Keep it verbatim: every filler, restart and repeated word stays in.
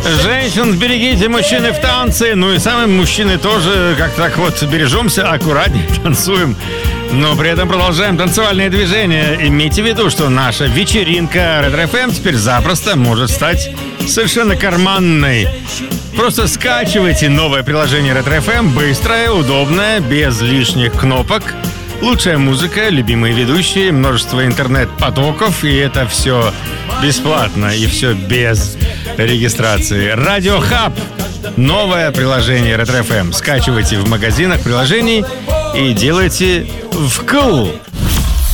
Женщин берегите, мужчины в танце. Ну и сами мужчины тоже как так вот бережемся, аккуратнее танцуем. Но при этом продолжаем танцевальные движения. Имейте в виду, что наша вечеринка Ретро-эф эм теперь запросто может стать совершенно карманной. Просто скачивайте новое приложение Ретро-эф эм. Быстрое, удобное, без лишних кнопок. Лучшая музыка, любимые ведущие, множество интернет-потоков. И это все бесплатно и все без регистрации. Радио Хаб. Новое приложение Ретро-эф эм. Скачивайте в магазинах приложений и делайте вкл.